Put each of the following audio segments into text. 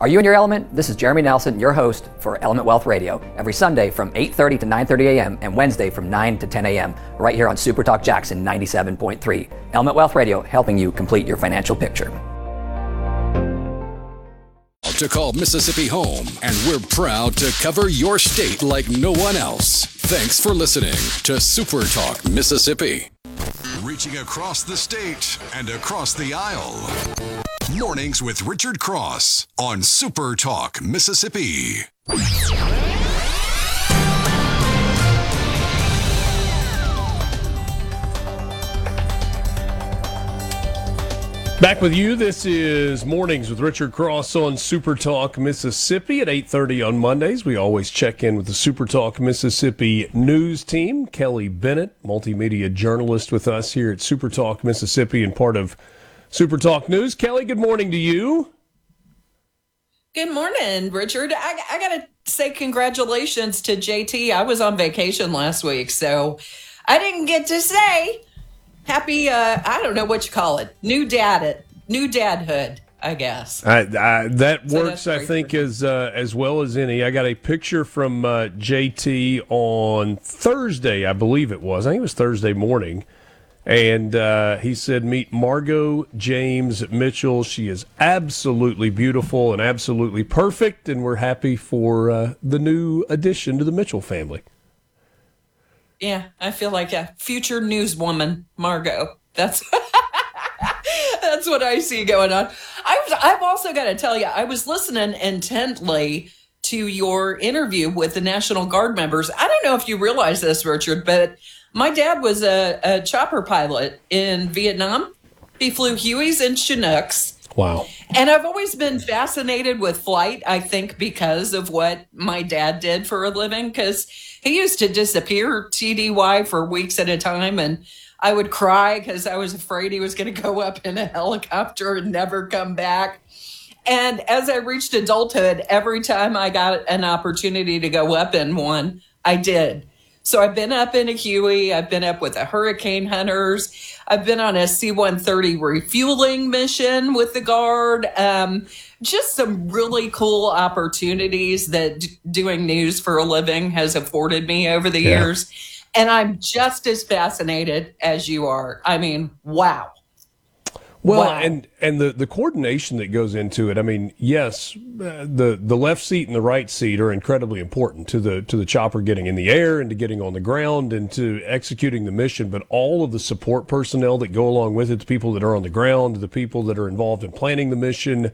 Are you in your element? This is Jeremy Nelson, your host for Element Wealth Radio, every Sunday from 8:30 to 9:30 a.m. and Wednesday from 9 to 10 a.m. right here on Super Talk Jackson 97.3. Element Wealth Radio, helping you complete your financial picture. To call Mississippi home, and we're proud to cover your state like no one else. Thanks for listening to Super Talk Mississippi. Reaching across the state and across the aisle. Mornings with Richard Cross on Super Talk Mississippi. Back with you. This is Mornings with Richard Cross on Super Talk Mississippi at 8:30 on Mondays. We always check in with the Super Talk Mississippi news team. Kelly Bennett, multimedia journalist with us here at Super Talk Mississippi and part of Super Talk News. Kelly, good morning to you. Good morning, Richard. I got to say congratulations to JT. I was on vacation last week, so I didn't get to say happy, I don't know what you call it, new dadhood, I guess. That works, I think, as well as any. I got a picture from JT on Thursday, I believe it was. I think it was Thursday morning. And he said, meet Margot James Mitchell. She is absolutely beautiful and absolutely perfect, and we're happy for the new addition to the Mitchell family. Yeah, I feel like a future newswoman, Margot. That's that's what I see going on. I've also got to tell you, I was listening intently to your interview with the National Guard members. I don't know if you realize this, Richard, but my dad was a chopper pilot in Vietnam. He flew Hueys and Chinooks. Wow. And I've always been fascinated with flight, I think, because of what my dad did for a living, because he used to disappear TDY for weeks at a time, and I would cry because I was afraid he was going to go up in a helicopter and never come back. And as I reached adulthood, every time I got an opportunity to go up in one, I did. So I've been up in a Huey. I've been up with the Hurricane Hunters. I've been on a C-130 refueling mission with the Guard. Just some really cool opportunities that doing news for a living has afforded me over the years. And I'm just as fascinated as you are. I mean, wow. Well, wow. and the coordination that goes into it. I mean, yes, the left seat and the right seat are incredibly important to the chopper getting in the air and to getting on the ground and to executing the mission. But all of the support personnel that go along with it, the people that are on the ground, the people that are involved in planning the mission,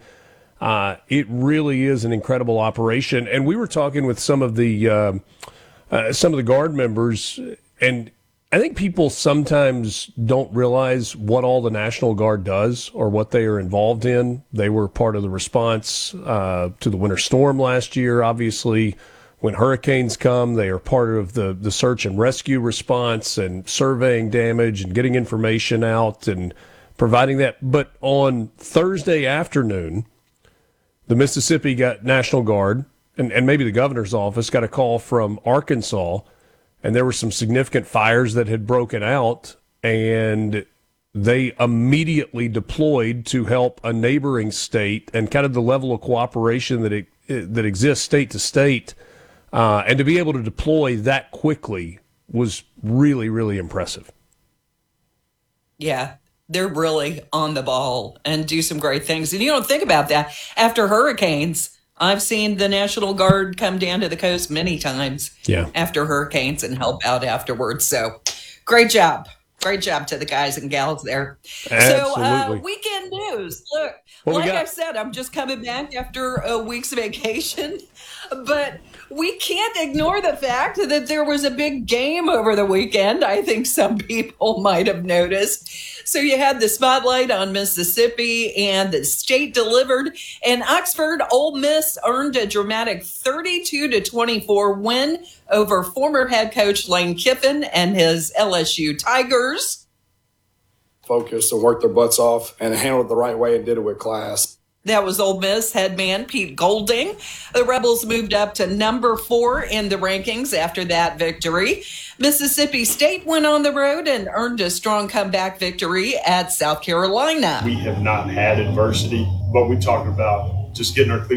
it really is an incredible operation. And we were talking with some of the Guard members, and I think people sometimes don't realize what all the National Guard does or what they are involved in. They were part of the response to the winter storm last year. Obviously, when hurricanes come, they are part of the search and rescue response and surveying damage and getting information out and providing that. But on Thursday afternoon, the Mississippi National Guard and maybe the governor's office got a call from Arkansas, and there were some significant fires that had broken out, and they immediately deployed to help a neighboring state, and kind of the level of cooperation that exists state to state, and to be able to deploy that quickly was really, really impressive. Yeah, they're really on the ball and do some great things. And you don't think about that. After hurricanes, I've seen the National Guard come down to the coast many times after hurricanes and help out afterwards. So great job. Great job to the guys and gals there. Absolutely. So weekend news. Look, I said, I'm just coming back after a week's vacation, but we can't ignore the fact that there was a big game over the weekend. I think some people might have noticed. So you had the spotlight on Mississippi, and the state delivered. And Oxford, Ole Miss earned a dramatic 32-24 win over former head coach Lane Kiffin and his LSU Tigers. Focused and worked their butts off and handled it the right way and did it with class. That was Ole Miss head man Pete Golding. The Rebels moved up to number 4 in the rankings after that victory. Mississippi State went on the road and earned a strong comeback victory at South Carolina. We have not had adversity, but we talk about just getting our